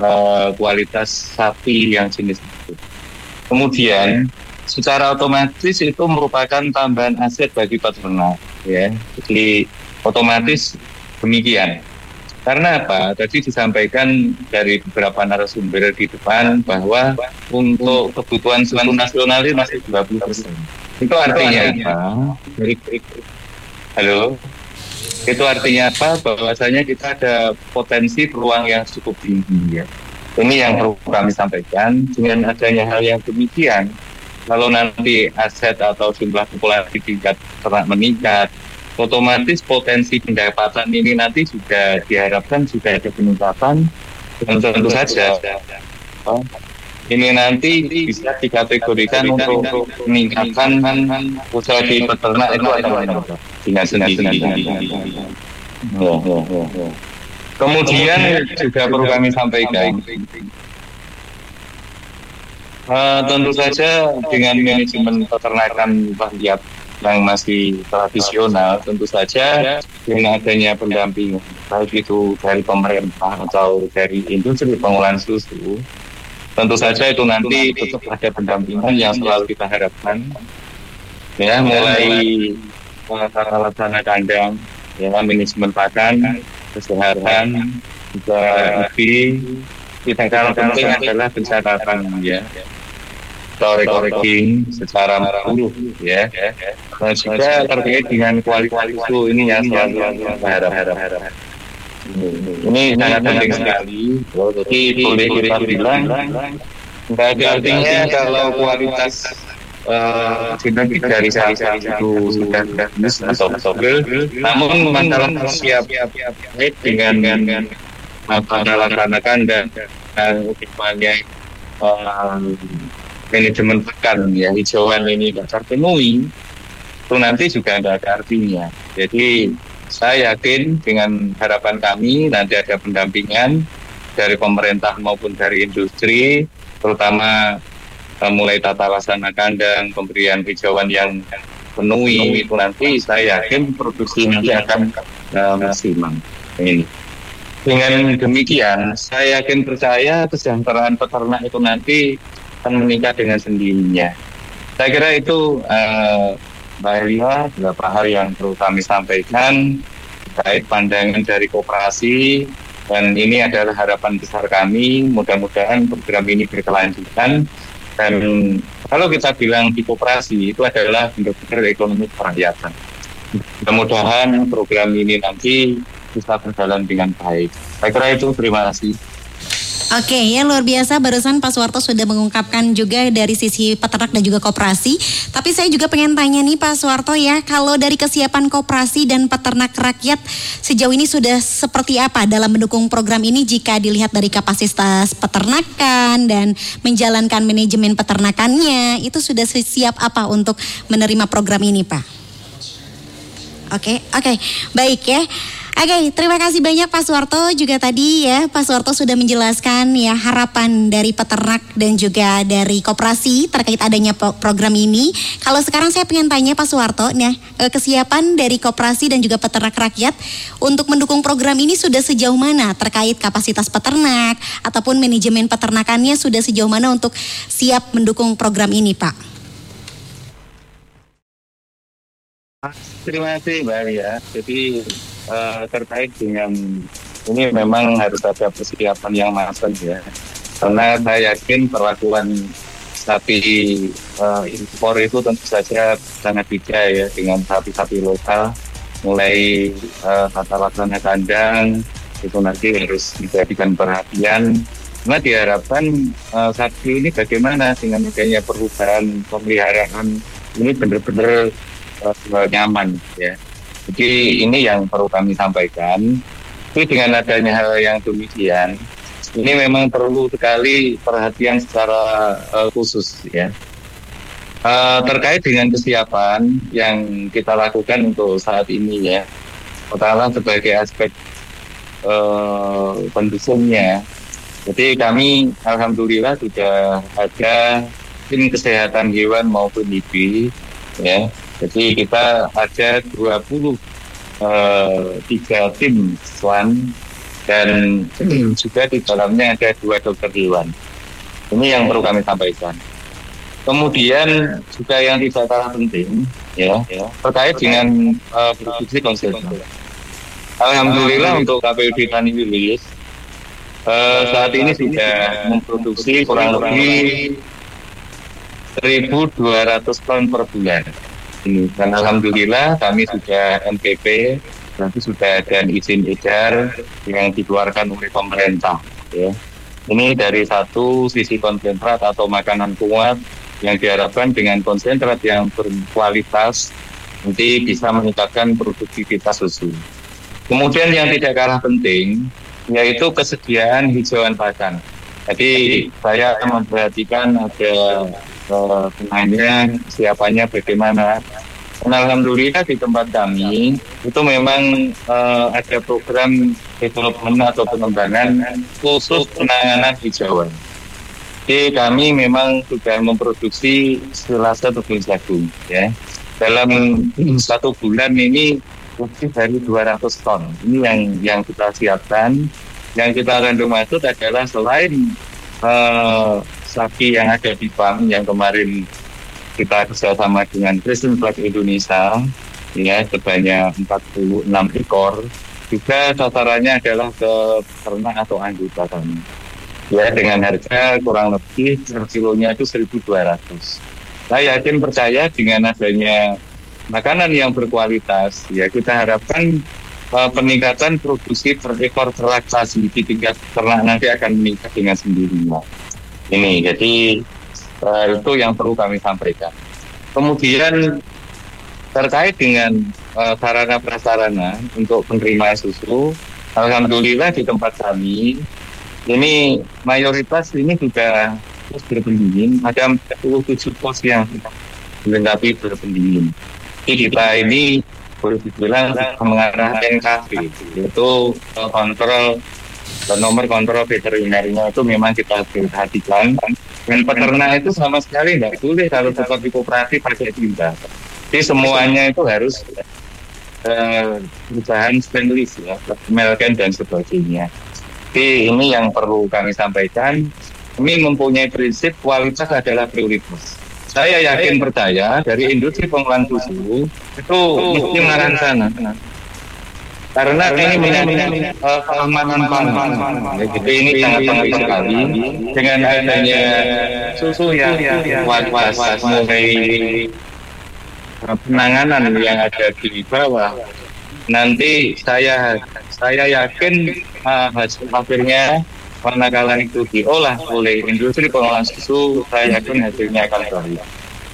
kualitas sapi yang jenis itu. Kemudian secara otomatis itu merupakan tambahan aset bagi peternak, ya. Jadi otomatis demikian. Karena apa? Tadi disampaikan dari beberapa narasumber di depan bahwa untuk kebutuhan suku nasional ini masih 20%. Itu artinya apa? Halo? Itu artinya apa? Bahwasanya kita ada potensi peluang yang cukup tinggi, ya. Ini yang perlu kami sampaikan. Dengan adanya hal yang demikian, kalau nanti aset atau jumlah populasi tingkat ternak meningkat, otomatis potensi pendapatan ini nanti juga diharapkan juga ada peningkatan, dan tentu saja ini nanti bisa dikategorikan untuk meningkatkan usaha di peternak itu adalah dengan sendirinya. Kemudian juga perlu kami sampaikan, tentu saja dengan manajemen peternakan rakyat yang masih tradisional, tentu saja dengan adanya pendampingan, baik itu dari pemerintah atau dari industri pengolahan susu, tentu saja itu nanti tetap ada pendampingan yang selalu kita harapkan, ya, mulai pelaksana kandang, ya, manajemen pakan, kesehatan, juga kita yang penting adalah pencatatan, ya, recording secara menyeluruh, ya. Dan juga terkait dengan kualitas susu ini yang selalu kita harap. Ini sangat penting sekali. Jadi boleh kita bilang nggak ada artinya kalau kualitas genetik dari sapi itu sudah bagus atau togel, namun masalah siap dengan melaksanakan dan optimalnya manajemen pakan, ya, hijauan ini tidak terpenuhi, itu nanti juga tidak ada artinya. Jadi saya yakin dengan harapan kami nanti ada pendampingan dari pemerintah maupun dari industri, terutama mulai tata laksana kandang, pemberian hijauan yang penuhi, itu nanti saya yakin produksi nanti akan maksimal. Ini. Dengan demikian, saya yakin percaya kesejahteraan peternak itu nanti akan meningkat dengan sendirinya. Saya kira itu Mbak Elia, beberapa hal yang perlu kami sampaikan terkait pandangan dari koperasi, dan ini adalah harapan besar kami. Mudah-mudahan program ini berkelanjutan, dan kalau kita bilang di koperasi itu adalah benar-benar ekonomi kerakyatan. Mudah-mudahan program ini nanti bisa berjalan dengan baik. Saya kira itu, terima kasih. Oke, ya luar biasa, barusan Pak Suwarto sudah mengungkapkan juga dari sisi peternak dan juga koperasi. Tapi saya juga pengen tanya nih Pak Suwarto, ya, kalau dari kesiapan koperasi dan peternak rakyat sejauh ini sudah seperti apa dalam mendukung program ini jika dilihat dari kapasitas peternakan dan menjalankan manajemen peternakannya, itu sudah siap apa untuk menerima program ini, Pak? Oke, baik ya. Oke, terima kasih banyak Pak Suwarto. Juga tadi ya Pak Suwarto sudah menjelaskan ya harapan dari peternak dan juga dari koperasi terkait adanya program ini. Kalau sekarang saya pengen tanya Pak Suwarto, nah, kesiapan dari koperasi dan juga peternak rakyat untuk mendukung program ini sudah sejauh mana terkait kapasitas peternak ataupun manajemen peternakannya sudah sejauh mana untuk siap mendukung program ini, Pak? Terima kasih Mbak Ria. Jadi terkait dengan ini memang harus ada persiapan yang matang, ya, karena saya yakin perlakuan sapi impor itu tentu saja sangat beda, ya, dengan sapi-sapi lokal. Mulai tata laksana kandang itu nanti harus dijadikan perhatian, karena diharapkan sapi ini bagaimana dengan adanya perubahan pemeliharaan ini benar-benar nyaman, ya. Jadi ini yang perlu kami sampaikan. Tapi dengan adanya hal yang demikian, ini memang perlu sekali perhatian secara khusus, ya. Terkait dengan kesiapan yang kita lakukan untuk saat ini, ya, pertama sebagai aspek pendukungnya. Jadi kami alhamdulillah sudah ada tim kesehatan hewan maupun IB, ya. Jadi kita ada 23 tim SWAN dan juga di dalamnya ada 2 dokter hewan. Ini yang perlu kami sampaikan. Kemudian juga yang tidak kalah penting, ya, terkait dengan produksi konsentrasi. Alhamdulillah untuk KPUD Tani Wilis saat ini sudah memproduksi kurang lebih 1.200 ton per bulan. Ini, dan alhamdulillah kami sudah MPP, nanti sudah ada izin edar yang dikeluarkan oleh pemerintah. Ya. Ini dari satu sisi konsentrat atau makanan kuat yang diharapkan dengan konsentrat yang berkualitas nanti bisa meningkatkan produktivitas susu. Kemudian yang tidak kalah penting yaitu kesediaan hijauan pakan. Jadi saya memperhatikan ada penanya siapanya bagaimana. Dan alhamdulillah di tempat kami itu memang ada program development atau pengembangan khusus penanganan hijauan. Jadi kami memang sudah memproduksi selasa tepung jagung, ya. Dalam 1 bulan ini lebih dari 200 ton. Ini yang kita siapkan. Yang kita akan maksud adalah selain sapi yang ada di farm yang kemarin kita bersama dengan Prison Flag Indonesia, ya, sebanyak 46 ekor. Juga sasarannya adalah ke ternak atau anggota kami. Ya, dengan harga kurang lebih per kilonya itu 1.200. Saya yakin percaya dengan adanya makanan yang berkualitas, ya kita harapkan peningkatan produksi per ekor ternak di tingkat ternak nanti akan meningkat dengan sendirinya. Ini, jadi itu yang perlu kami sampaikan. Kemudian terkait dengan sarana prasarana untuk penerima susu, alhamdulillah di tempat kami ini mayoritas ini sudah pos berpendingin, ada 47 pos yang dilengkapi berpendingin. Jadi kita ini boleh dibilang mengarah NKV, yaitu kontrol nomor kontrol veterinernya itu memang kita perhatikan. Dan peternak itu sama sekali tidak boleh kalau seperti kooperatif pakai tinta. Jadi semuanya itu harus perusahaan stainless, ya, melken dan sebagainya. Jadi ini yang perlu kami sampaikan. Kami mempunyai prinsip kualitas adalah prioritas. Saya yakin percaya dari industri pengolahan susu itu mesti mengarah sana. Karena ini menyangkut keamanan pangan. Jadi ini sangat penting sekali dengan adanya susu yang kualitas mulai penanganan yang ada di bawah. Nanti saya yakin hasil akhirnya manakala itu diolah oleh industri pengolahan susu, saya yakin hasilnya akan baik.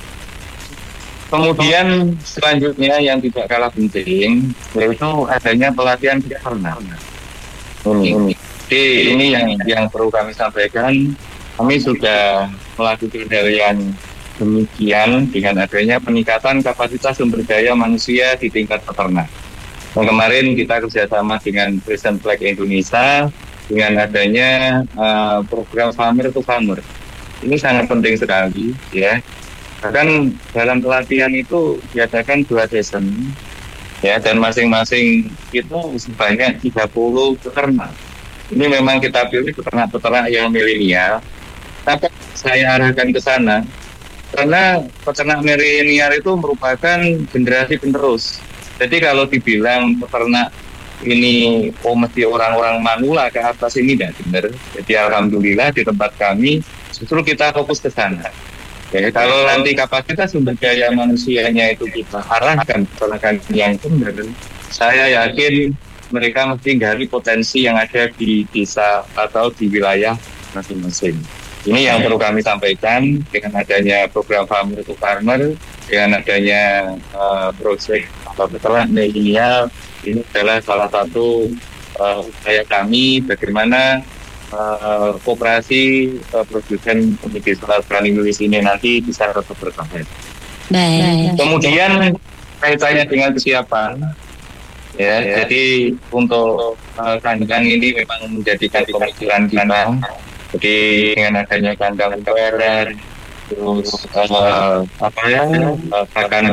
Kemudian selanjutnya yang tidak kalah penting yaitu adanya pelatihan peternak. Ini yang perlu kami sampaikan. Kami sudah melakukan hal yang demikian dengan adanya peningkatan kapasitas sumber daya manusia di tingkat peternak. Kemarin kita kerjasama dengan Prison Flag Indonesia dengan adanya program Farmer to Farmer. Ini sangat penting sekali, ya. Bahkan dalam pelatihan itu diadakan 2 session, ya, dan masing-masing itu sebanyak 30 peternak. Ini memang kita pilih peternak-peternak yang milenial. Tapi saya arahkan ke sana karena peternak milenial itu merupakan generasi penerus. Jadi kalau dibilang peternak ini mesti orang-orang manula ke atas ini tidak benar. Jadi alhamdulillah di tempat kami justru kita fokus ke sana. Ya, kalau nanti kapasitas sumber daya manusianya itu kita arahkan peternakan yang benar, saya yakin mereka mesti gali potensi yang ada di desa atau di wilayah masing-masing. Ini yang perlu kami sampaikan dengan adanya program Farmer to Farmer, dengan adanya proyek peternak milenial. Ini adalah salah satu upaya kami bagaimana koperasi produsen medicinal cannabis ini nanti bisa tetap bertahan. Baik. Kemudian kaitannya dengan kesiapan, ya, jadi untuk kandang ini memang menjadikan pemikiran kita. Jadi dengan adanya kandang UPR, terus pakan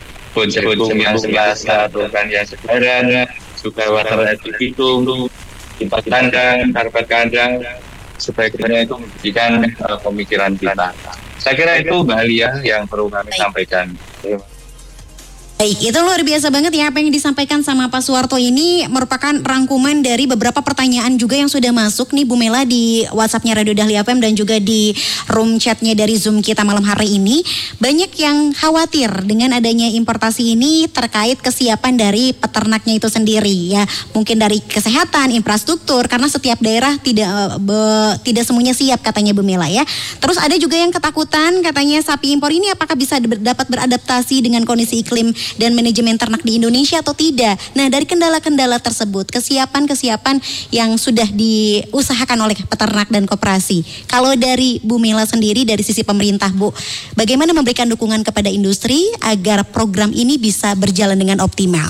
bonjol yang selasa atau kan yang sekarang juga water itu kipas kandang, karpet kandang, sebaiknya itu menjadikan pemikiran kita. Saya kira itu Mbak Alia yang perlu kami sampaikan. Baik, itu luar biasa banget ya apa yang disampaikan sama Pak Suwarto ini merupakan rangkuman dari beberapa pertanyaan juga yang sudah masuk nih Bu Mela di WhatsApp-nya Radio Dahlia FM dan juga di room chat-nya dari Zoom kita malam hari ini. Banyak yang khawatir dengan adanya importasi ini terkait kesiapan dari peternaknya itu sendiri ya. Mungkin dari kesehatan, infrastruktur karena setiap daerah tidak semuanya siap katanya Bu Mela ya. Terus ada juga yang ketakutan katanya sapi impor ini apakah bisa dapat beradaptasi dengan kondisi iklim dan manajemen ternak di Indonesia atau tidak. Nah, dari kendala-kendala tersebut, kesiapan-kesiapan yang sudah diusahakan oleh peternak dan koperasi. Kalau dari Bu Mela sendiri, dari sisi pemerintah Bu, bagaimana memberikan dukungan kepada industri agar program ini bisa berjalan dengan optimal?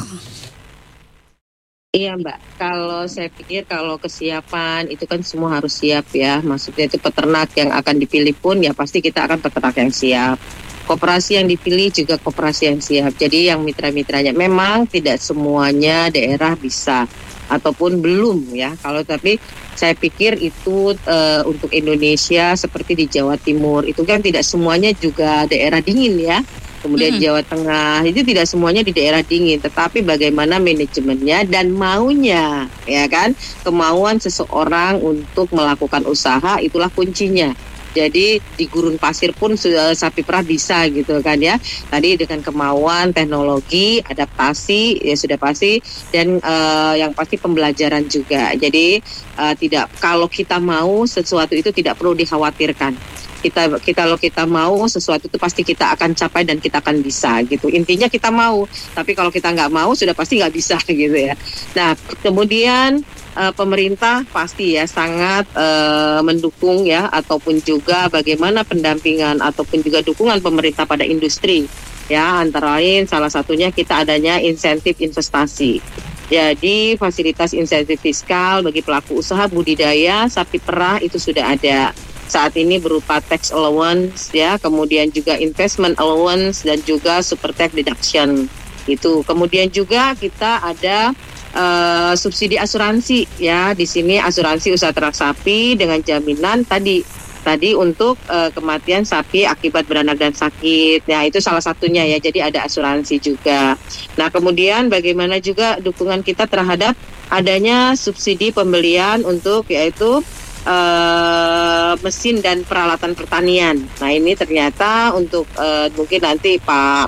Iya Mbak, kalau saya pikir kalau kesiapan itu kan semua harus siap ya. Maksudnya itu peternak yang akan dipilih pun ya pasti kita akan peternak yang siap. Koperasi yang dipilih juga koperasi yang siap. Jadi yang mitra-mitranya memang tidak semuanya daerah bisa ataupun belum ya. Kalau tapi saya pikir itu untuk Indonesia seperti di Jawa Timur itu kan tidak semuanya juga daerah dingin ya. Kemudian Jawa Tengah itu tidak semuanya di daerah dingin, tetapi bagaimana manajemennya dan maunya, ya kan? Kemauan seseorang untuk melakukan usaha itulah kuncinya. Jadi di gurun pasir pun sapi perah bisa gitu kan ya. Tadi dengan kemauan, teknologi, adaptasi ya sudah pasti dan yang pasti pembelajaran juga. Jadi tidak kalau kita mau sesuatu itu tidak perlu dikhawatirkan. Kalau kita mau sesuatu itu pasti kita akan capai dan kita akan bisa gitu. Intinya kita mau, tapi kalau kita nggak mau sudah pasti nggak bisa gitu ya. Nah kemudian pemerintah pasti ya sangat mendukung ya ataupun juga bagaimana pendampingan ataupun juga dukungan pemerintah pada industri ya antara lain salah satunya kita adanya insentif investasi. Jadi fasilitas insentif fiskal bagi pelaku usaha budidaya sapi perah itu sudah ada. Saat ini berupa tax allowance ya, kemudian juga investment allowance dan juga super tax deduction itu. Kemudian juga kita ada subsidi asuransi ya. Di sini asuransi usaha ternak sapi dengan jaminan tadi untuk kematian sapi akibat beranak dan sakit. Nah, itu salah satunya ya. Jadi ada asuransi juga. Nah, kemudian bagaimana juga dukungan kita terhadap adanya subsidi pembelian untuk yaitu mesin dan peralatan pertanian. Nah ini ternyata untuk mungkin nanti Pak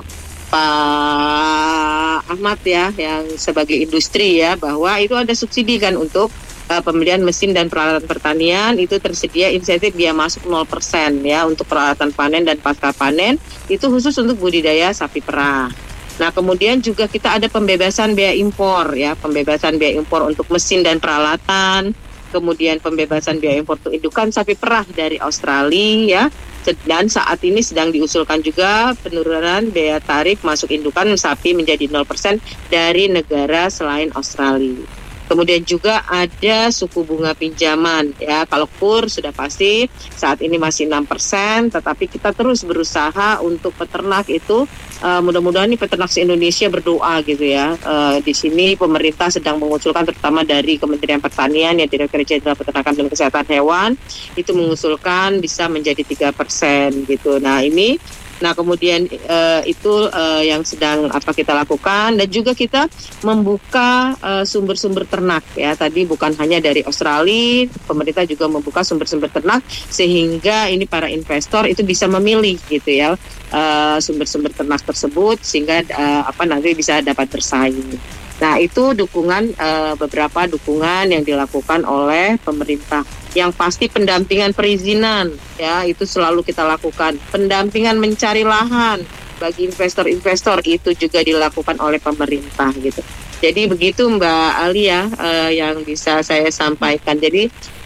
Ahmad ya yang sebagai industri ya bahwa itu ada subsidi kan untuk pembelian mesin dan peralatan pertanian itu tersedia insentif biaya masuk 0% ya untuk peralatan panen dan pasca panen itu khusus untuk budidaya sapi perah. Nah kemudian juga kita ada pembebasan biaya impor ya, pembebasan biaya impor untuk mesin dan peralatan. Kemudian pembebasan biaya impor untuk indukan sapi perah dari Australia ya. Dan saat ini sedang diusulkan juga penurunan biaya tarif masuk indukan sapi menjadi 0% dari negara selain Australia. Kemudian juga ada suku bunga pinjaman ya. Kalau KUR sudah pasti saat ini masih 6%, tetapi kita terus berusaha untuk peternak itu mudah-mudahan nih peternak se-Indonesia berdoa gitu ya. Di sini pemerintah sedang mengusulkan terutama dari Kementerian Pertanian ya Direktur Jenderal Peternakan dan Kesehatan Hewan itu mengusulkan bisa menjadi 3% gitu. Nah kemudian itu yang sedang kita lakukan dan juga kita membuka sumber-sumber ternak ya tadi bukan hanya dari Australia, pemerintah juga membuka sumber-sumber ternak sehingga ini para investor itu bisa memilih gitu ya sumber-sumber ternak tersebut sehingga nanti bisa dapat bersaing. Nah itu beberapa dukungan yang dilakukan oleh pemerintah. Yang pasti pendampingan perizinan ya itu selalu kita lakukan. Pendampingan mencari lahan bagi investor-investor itu juga dilakukan oleh pemerintah gitu. Jadi begitu Mbak Alia yang bisa saya sampaikan. Jadi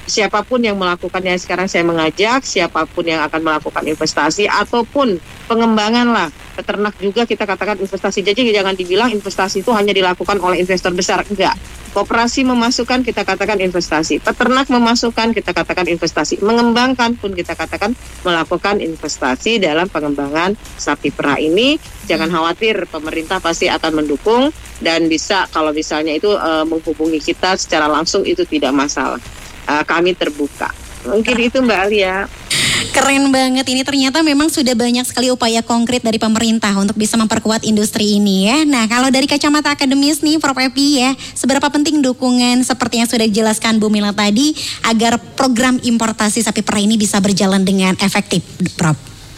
siapapun yang melakukannya sekarang saya mengajak, siapapun yang akan melakukan investasi ataupun pengembangan lah, peternak juga kita katakan investasi. Jadi jangan dibilang investasi itu hanya dilakukan oleh investor besar, enggak. Koperasi memasukkan, kita katakan investasi. Peternak memasukkan, kita katakan investasi. Mengembangkan pun kita katakan melakukan investasi dalam pengembangan sapi perah ini. Jangan khawatir, pemerintah pasti akan mendukung dan bisa kalau misalnya itu menghubungi kita secara langsung itu tidak masalah. Kami terbuka. Mungkin itu Mbak Alia. Keren banget, ini ternyata memang sudah banyak sekali upaya konkret dari pemerintah untuk bisa memperkuat industri ini ya. Nah, kalau dari kacamata akademis nih Prof. Epi ya, seberapa penting dukungan seperti yang sudah dijelaskan Bu Mila tadi agar program importasi sapi perah ini bisa berjalan dengan efektif, Prof?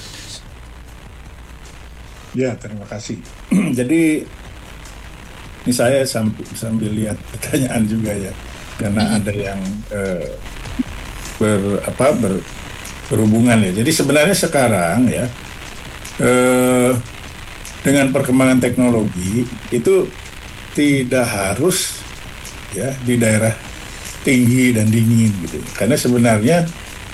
Ya, terima kasih. Jadi ini saya sambil lihat pertanyaan juga ya, karena ada yang berhubungan ya. Jadi sebenarnya sekarang ya dengan perkembangan teknologi itu tidak harus ya di daerah tinggi dan dingin gitu. Karena sebenarnya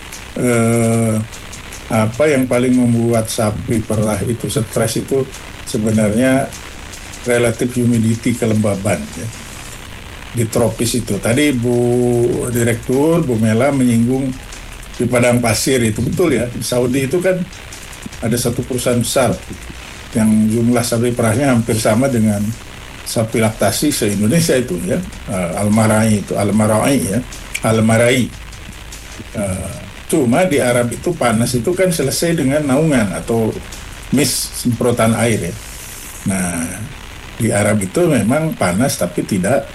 apa yang paling membuat sapi perah itu stres itu sebenarnya relatif humidity, kelembaban ya, di tropis itu. Tadi Bu Direktur, Bu Mela menyinggung di padang pasir itu, betul ya. Di Saudi itu kan ada satu perusahaan besar yang jumlah sapi perahnya hampir sama dengan sapi laktasi se-Indonesia itu ya, Al-Marai ya, Al-Marai. Cuma di Arab itu panas itu kan selesai dengan naungan atau mist, semprotan air ya. Nah, di Arab itu memang panas tapi tidak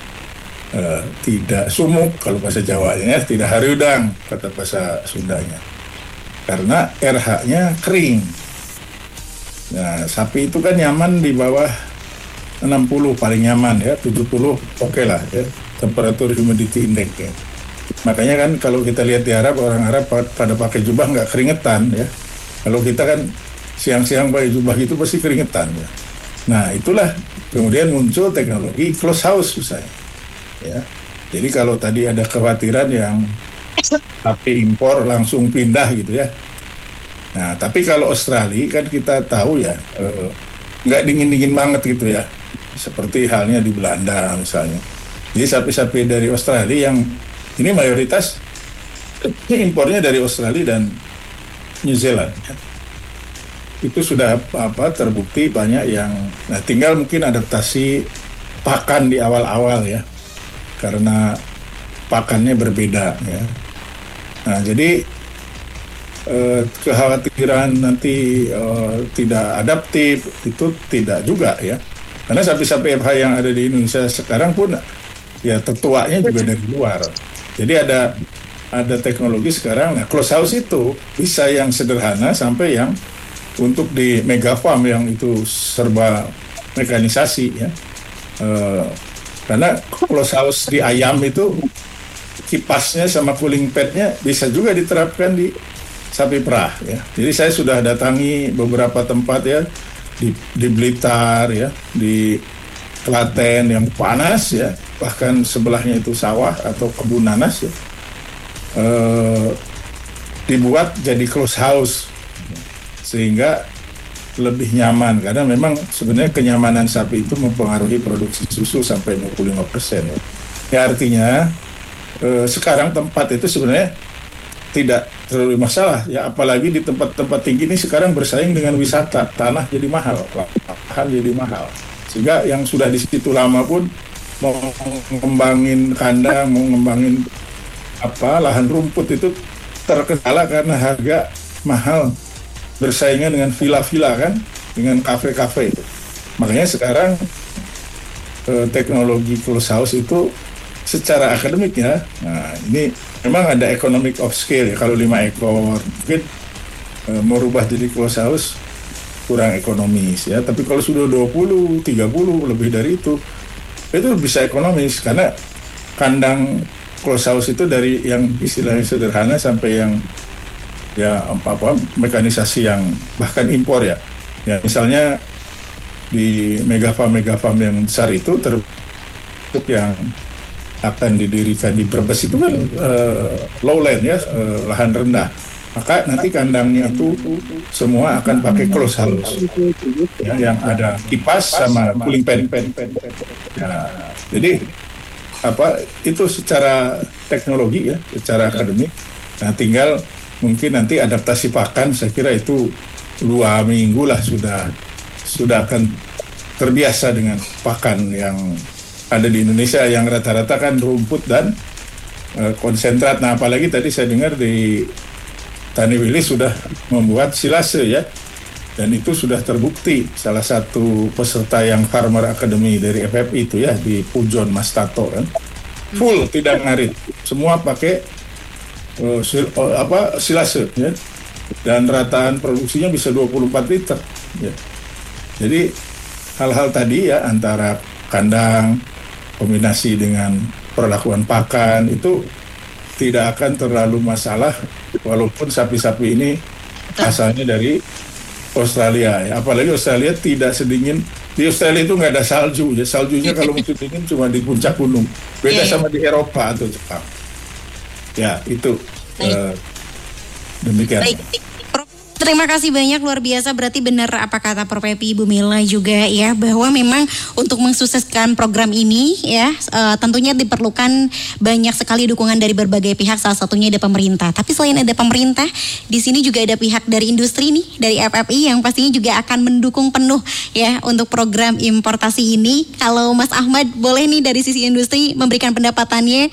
sumuk kalau bahasa Jawanya, tidak hariudang kata bahasa Sundanya, karena RH-nya kering. Nah, sapi itu kan nyaman di bawah 60 paling nyaman ya, 70 oke lah ya, temperatur humidity index ya. Makanya kan kalau kita lihat di Arab, orang Arab pada pakai jubah nggak keringetan ya. Kalau kita kan siang-siang pakai jubah itu pasti keringetan ya. Nah, itulah kemudian muncul teknologi close house misalnya. Ya. Jadi kalau tadi ada kekhawatiran yang sapi impor langsung pindah gitu ya. Nah, tapi kalau Australia kan kita tahu ya, nggak dingin-dingin banget gitu ya. Seperti halnya di Belanda misalnya. Jadi sapi-sapi dari Australia yang ini mayoritas ini impornya dari Australia dan New Zealand. Ya. Itu sudah terbukti banyak yang, nah tinggal mungkin adaptasi pakan di awal-awal ya. Karena pakannya berbeda ya. Nah, jadi kekhawatiran nanti tidak adaptif itu tidak juga ya. Karena sapi-sapi FH yang ada di Indonesia sekarang pun ya tertuanya juga dari luar. Jadi ada teknologi sekarang. Nah, close house itu bisa yang sederhana sampai yang untuk di mega farm yang itu serba mekanisasi ya. Karena close house di ayam itu kipasnya sama cooling padnya bisa juga diterapkan di sapi perah ya. Jadi saya sudah datangi beberapa tempat ya di Blitar ya, di Klaten yang panas ya, bahkan sebelahnya itu sawah atau kebun nanas ya, dibuat jadi close house sehingga lebih nyaman, karena memang sebenarnya kenyamanan sapi itu mempengaruhi produksi susu sampai 25% ya. Ya artinya sekarang tempat itu sebenarnya tidak terlalu masalah ya, apalagi di tempat-tempat tinggi ini sekarang bersaing dengan wisata, tanah jadi mahal, lahan jadi mahal, sehingga yang sudah di situ lama pun mau ngembangin kandang, mau ngembangin lahan rumput itu terkendala karena harga mahal, bersaingan dengan villa-villa kan, dengan kafe-kafe itu. Makanya sekarang teknologi close house itu secara akademik ya, nah ini memang ada economic of scale ya. Kalau 5 ekor mungkin merubah jadi close house kurang ekonomis ya, tapi kalau sudah 20, 30 lebih dari itu bisa ekonomis, karena kandang close house itu dari yang istilahnya sederhana sampai yang ya mekanisasi yang bahkan impor ya. Ya misalnya di mega farm yang besar itu termasuk yang akan didirikan di Brebes itu kan lowland ya, lahan rendah. Maka nanti kandangnya itu semua akan pakai close house, ya, yang ada kipas sama cooling fan. Ya, jadi itu secara teknologi ya, secara akademik. Nah, tinggal mungkin nanti adaptasi pakan, saya kira itu 2 minggu lah sudah akan terbiasa dengan pakan yang ada di Indonesia yang rata-rata kan rumput dan konsentrat. Nah, apalagi tadi saya dengar di Tani Willy sudah membuat silase ya, dan itu sudah terbukti. Salah satu peserta yang Farmer Academy dari FFI itu ya, di Pujon Mas Tato kan, full tidak ngarit, semua pakai silase ya, dan rataan produksinya bisa 24 liter ya. Jadi hal-hal tadi ya, antara kandang kombinasi dengan perlakuan pakan itu tidak akan terlalu masalah, walaupun sapi-sapi ini asalnya dari Australia ya. Apalagi Australia tidak sedingin, di Australia itu nggak ada salju ya, saljunya kalau musim dingin cuma di puncak gunung, beda sama di Eropa atau Jepang ya. Itu demikian. Baik. Terima kasih banyak, luar biasa. Berarti benar apa kata Prof. Epi, Ibu Mela juga ya, bahwa memang untuk mensukseskan program ini ya, tentunya diperlukan banyak sekali dukungan dari berbagai pihak, salah satunya ada pemerintah. Tapi selain ada pemerintah, di sini juga ada pihak dari industri nih, dari FFI yang pastinya juga akan mendukung penuh ya untuk program importasi ini. Kalau Mas Ahmad boleh nih dari sisi industri memberikan pendapatnya,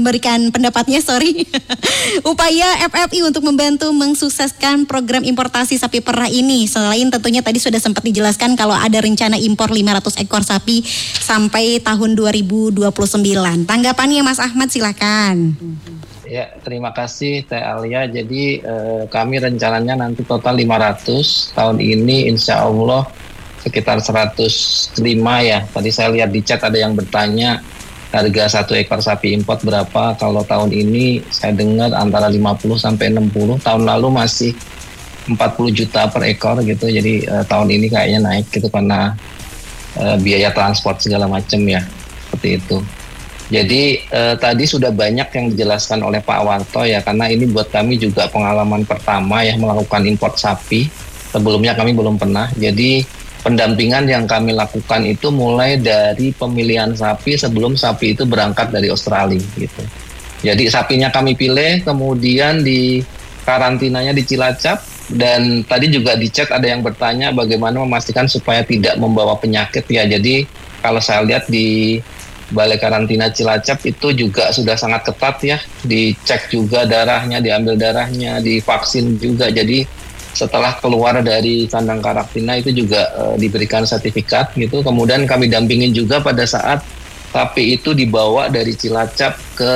upaya FFI untuk membantu mensukseskan program importasi sapi perah ini, selain tentunya tadi sudah sempat dijelaskan kalau ada rencana impor 500 ekor sapi sampai tahun 2029. Tanggapannya Mas Ahmad silakan. Ya, terima kasih Teh Alia. Jadi kami rencananya nanti total 500, tahun ini insya Allah sekitar 105 ya. Tadi saya lihat di chat ada yang bertanya harga 1 ekor sapi import berapa. Kalau tahun ini saya dengar antara 50 sampai 60, tahun lalu masih 40 juta per ekor gitu. Jadi tahun ini kayaknya naik gitu karena biaya transport segala macam ya, seperti itu. Jadi tadi sudah banyak yang dijelaskan oleh Pak Warto ya, karena ini buat kami juga pengalaman pertama ya melakukan import sapi. Sebelumnya kami belum pernah. Jadi pendampingan yang kami lakukan itu mulai dari pemilihan sapi sebelum sapi itu berangkat dari Australia gitu. Jadi sapinya kami pilih, kemudian di karantinanya di Cilacap. Dan tadi juga di chat ada yang bertanya bagaimana memastikan supaya tidak membawa penyakit ya. Jadi kalau saya lihat di Balai Karantina Cilacap itu juga sudah sangat ketat ya. Dicek juga darahnya, diambil darahnya, divaksin juga. Jadi setelah keluar dari kandang karantina itu juga diberikan sertifikat gitu. Kemudian kami dampingin juga pada saat sapi itu dibawa dari Cilacap ke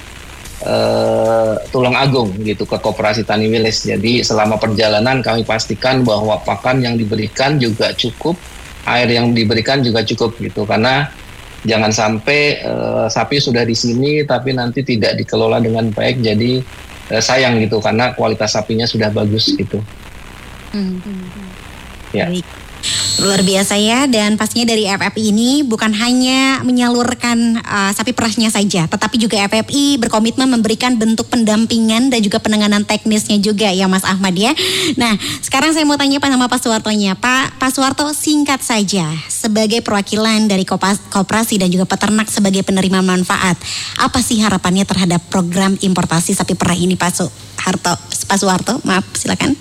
Tulung Agung gitu, ke Koperasi Tani Wilis. Jadi selama perjalanan kami pastikan bahwa pakan yang diberikan juga cukup, air yang diberikan juga cukup gitu, karena jangan sampai sapi sudah di sini tapi nanti tidak dikelola dengan baik. Jadi sayang gitu, karena kualitas sapinya sudah bagus gitu. Ya. Luar biasa ya, dan pastinya dari FFI ini bukan hanya menyalurkan sapi perahnya saja, tetapi juga FFI berkomitmen memberikan bentuk pendampingan dan juga penanganan teknisnya juga ya Mas Ahmad ya. Nah, sekarang saya mau tanya sama Pak Suwartonya. Pak Suwarto, singkat saja, sebagai perwakilan dari koperasi dan juga peternak sebagai penerima manfaat, apa sih harapannya terhadap program importasi sapi perah ini Pak Suwarto? Maaf, silakan.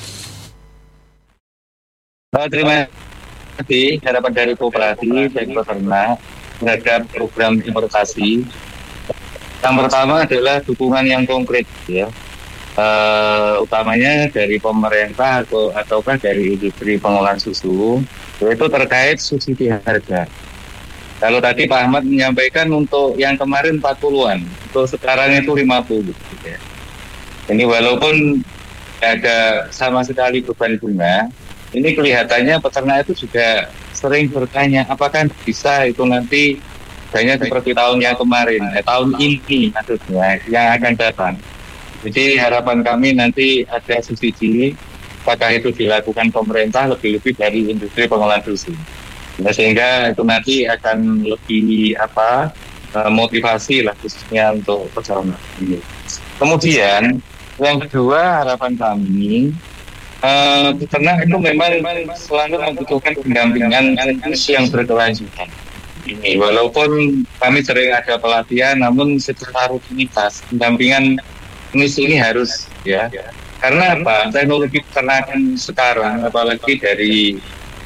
Terima kasih. Harapan dari koperasi dan peternak terhadap program importasi, yang pertama adalah dukungan yang konkret ya, utamanya dari pemerintah ataukah dari industri pengolahan susu, yaitu terkait subsidi harga. Kalau tadi Pak Ahmad menyampaikan untuk yang kemarin 40-an, untuk sekarang itu 50 ya. Ini walaupun ada sama sekali beban bunga, ini kelihatannya peternak itu juga sering bertanya apakah bisa itu nanti banyak seperti tahun yang kemarin, tahun ini maksudnya yang akan datang. Jadi harapan kami nanti ada subsidi, apakah itu dilakukan pemerintah lebih-lebih dari industri pengolahan susu. Nah, sehingga itu nanti akan lebih motivasi lah khususnya untuk peternak ini. Kemudian yang kedua, harapan kami peternak itu memang selalu membutuhkan pendampingan yang berkelanjutan. Ini walaupun kami sering ada pelatihan, namun secara rutinitas pendampingan ini harus ya. Karena apa? Teknologi peternakan sekarang, apalagi dari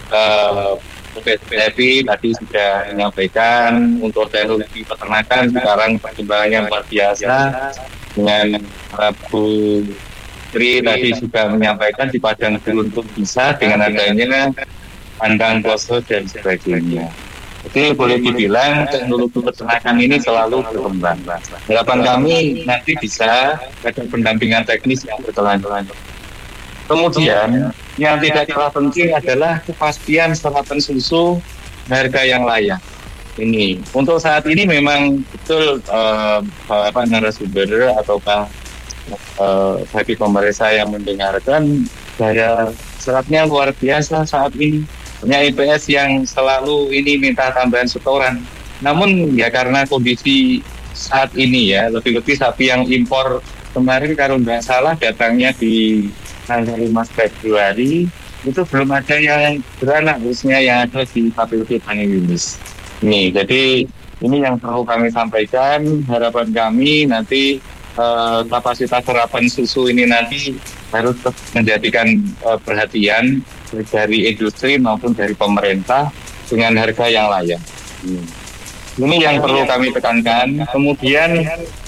PSBB tadi sudah menyampaikan untuk teknologi peternakan sekarang perkembangannya luar biasa. Dengan Bu Tri tadi juga menyampaikan di Padang Gurun pun bisa dengan adanya kandang poso dan sebagainya. Jadi boleh dibilang teknologi peternakan ini selalu berkembang. Harapan kami nanti bisa ada pendampingan teknis yang berkelanjutan. Kemudian yang tidak kalah penting adalah kepastian serapan susu harga yang layak. Ini untuk saat ini memang betul Bapak narasumber ataukah bagi pemerintah yang mendengarkan, daya seratnya luar biasa saat ini. Punya IPS yang selalu ini minta tambahan setoran. Namun ya karena kondisi saat ini ya, lebih-lebih sapi yang impor kemarin kalau nggak salah datangnya di tanggal 5 Februari, itu belum ada yang beranak, khususnya yang ada di KPUD Banyuwangi. Nih, jadi ini yang perlu kami sampaikan. Harapan kami nanti kapasitas serapan susu ini nanti harus menjadikan perhatian dari industri maupun dari pemerintah dengan harga yang layak. Ini yang perlu kami tekankan. Kemudian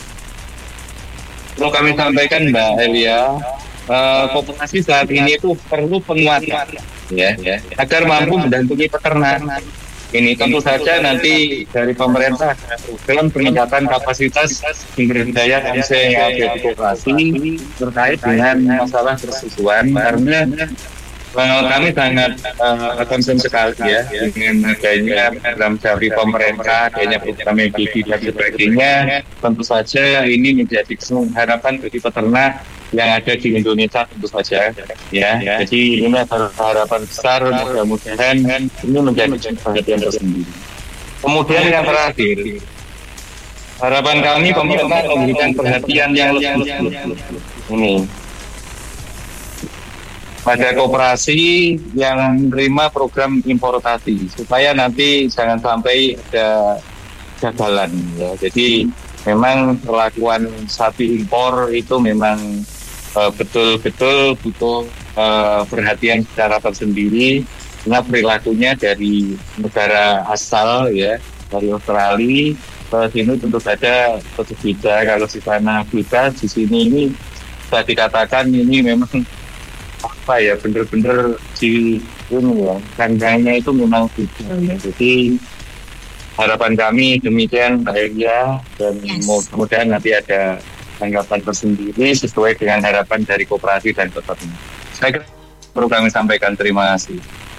perlu kami sampaikan Mbak Elia, koperasi saat ini itu perlu penguatan ya, agar mampu mendampingi peternak. Ini tentu saja nanti dari pemerintah dalam peningkatan kapasitas sumber daya manusia yang ada di koperasi terkait dengan masalah persusuan, karena kami sangat concern sekali ya dengan adanya program dari pemerintah, adanya program MPD dan sebagainya. Tentu saja ini menjadi harapan bagi peternak yang ada di Indonesia tentu saja ya. Jadi ini adalah harapan besar, mudah-mudahan ini menjadi perhatian tersendiri. Kemudian yang terakhir, harapan kami pemerintah memberikan perhatian yang lebih ini pada koperasi yang menerima program importasi supaya nanti jangan sampai ada gagalan ya. Jadi memang perlakuan sapi impor itu memang betul-betul butuh perhatian secara tersendiri, karena perilakunya dari negara asal ya, dari Australia ke sini tentu saja berbeda. Kalau di sana beda, di sini ini bisa dikatakan ini memang apa ya, bener-bener di ini ya, kandangnya itu memang beda ya. Jadi harapan kami demikian Mbak Elia, dan mudah-mudahan nanti ada tanggapan tersendiri sesuai dengan harapan dari koperasi dan peternak. Saya kira perlu kami sampaikan. Terima kasih.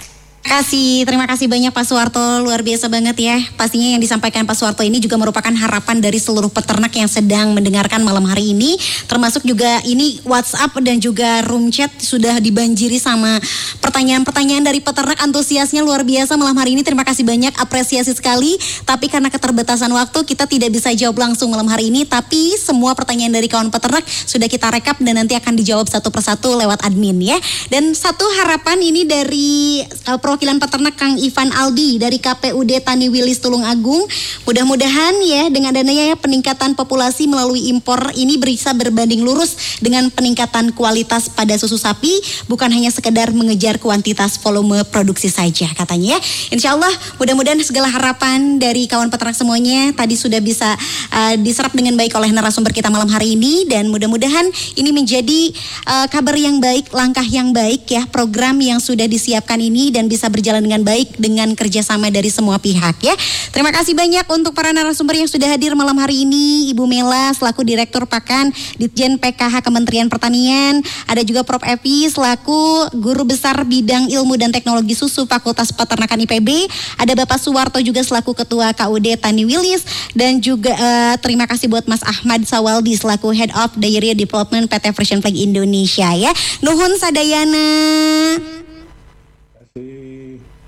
Terima kasih banyak Pak Suwarto, luar biasa banget ya. Pastinya yang disampaikan Pak Suwarto ini juga merupakan harapan dari seluruh peternak yang sedang mendengarkan malam hari ini. Termasuk juga ini WhatsApp dan juga room chat sudah dibanjiri sama pertanyaan-pertanyaan dari peternak. Antusiasnya luar biasa malam hari ini. Terima kasih banyak, apresiasi sekali. Tapi karena keterbatasan waktu kita tidak bisa jawab langsung malam hari ini. Tapi semua pertanyaan dari kawan peternak sudah kita rekap dan nanti akan dijawab satu persatu lewat admin ya. Dan satu harapan ini dari perwakilan peternak Kang Ivan Aldi dari KPUD Tani Wilis Tulungagung. Mudah-mudahan ya dengan adanya peningkatan populasi melalui impor ini bisa berbanding lurus dengan peningkatan kualitas pada susu sapi, bukan hanya sekedar mengejar kuantitas volume produksi saja katanya ya. Insya Allah mudah-mudahan segala harapan dari kawan peternak semuanya tadi sudah bisa diserap dengan baik oleh narasumber kita malam hari ini, dan mudah-mudahan ini menjadi kabar yang baik, langkah yang baik ya, program yang sudah disiapkan ini dan bisa berjalan dengan baik dengan kerjasama dari semua pihak ya. Terima kasih banyak untuk para narasumber yang sudah hadir malam hari ini. Ibu Mela selaku Direktur Pakan Ditjen PKH Kementerian Pertanian, ada juga Prof. Evi selaku Guru Besar Bidang Ilmu dan Teknologi Susu Fakultas Peternakan IPB, ada Bapak Suwarto juga selaku Ketua KUD Tani Wilis, dan juga terima kasih buat Mas Ahmad Sawaldi selaku Head of Dairy Development PT Frisian Flag Indonesia ya. Nuhun sadayana.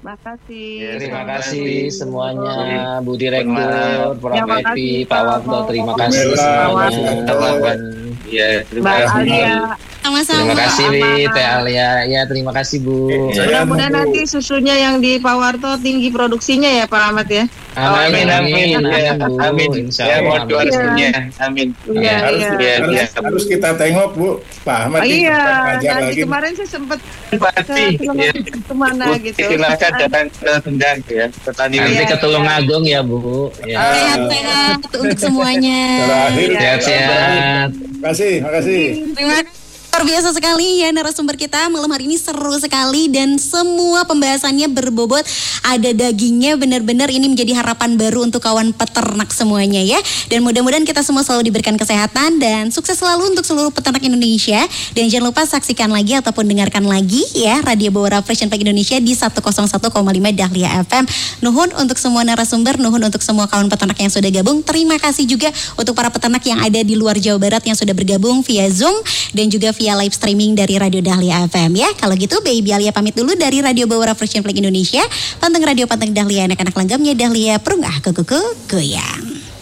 Makasih. Ya, Terima Selamat kasih pagi. semuanya, Bu Direktur, Prof. Terima Evi, kasih, Pak Warto, terima Pak kasih Warto. semuanya. Ya, terima Mbak kasih. Alia. Sama-sama. Terima kasih Wi, Aman. Teh Alia. Ya, terima kasih Bu. Mudah-mudahan nanti susunya yang di Pak Warto tinggi produksinya ya Pak Ahmad ya. Amin, amin, ya, Bu. amin. Insya Ya, Allah. mohon doa restunya. Amin. Iya, harus, iya. Iya, harus kita tengok Bu, Pak Ahmad Oh, ini iya, sempat ngajar nanti lagi. kemarin saya sempat Pasti. Ya. kemana gitu. Silakan datang ke Sendang ya, petani Nanti Iya. ke Tulungagung ya Bu. Ya. Sehat-sehat untuk semuanya. Terakhir, Sehat-sehat. makasih. Terima kasih. Luar biasa sekali ya narasumber kita malam hari ini, seru sekali dan semua pembahasannya berbobot ada dagingnya, benar-benar ini menjadi harapan baru untuk kawan peternak semuanya ya. Dan mudah-mudahan kita semua selalu diberikan kesehatan dan sukses selalu untuk seluruh peternak Indonesia. Dan jangan lupa saksikan lagi ataupun dengarkan lagi ya Radio Bawara Fresh and Pack Indonesia di 101,5 Dahlia FM. Nuhun untuk semua narasumber, nuhun untuk semua kawan peternak yang sudah gabung. Terima kasih juga untuk para peternak yang ada di luar Jawa Barat yang sudah bergabung via Zoom dan juga via live streaming dari Radio Dahlia FM ya. Kalau gitu Baby Alia pamit dulu dari Radio Bawara Fresh and Pack Indonesia. Panteng Radio, panteng Dahlia, anak-anak langgamnya Dahlia perunggah kuku goyang.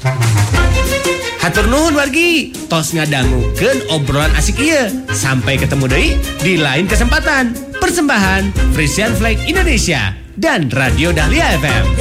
Hatur nuhun wargi, tos ngadangukeun obrolan asik ieu. Sampai ketemu deui di lain kesempatan. Persembahan Frisian Flag Indonesia dan Radio Dahlia FM.